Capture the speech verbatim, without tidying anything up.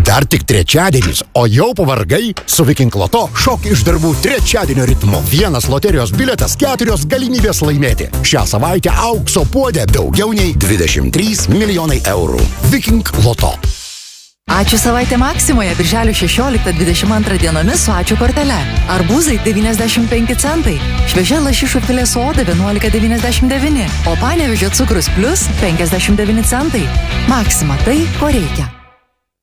Dar tik trečiadienis, o jau pavargai? Su Viking Loto šok iš darbų trečiadienio ritmu. Vienas loterijos biletas, keturios galimybės laimėti. Šią savaitę aukso puodė daugiau nei dvidešimt trys milijonai eurų. Viking Loto. Ačiū savaitė Maksimoje, birželio šešioliktą dvidešimt antrą dienomis su ačiū kortele. Arbūzai devyniasdešimt penki centai, šviežia lašišų filė su oda vienuolika devyniasdešimt devyni, o Panevėžio cukrus plus penkiasdešimt devyni centai. Maksima tai, ko reikia.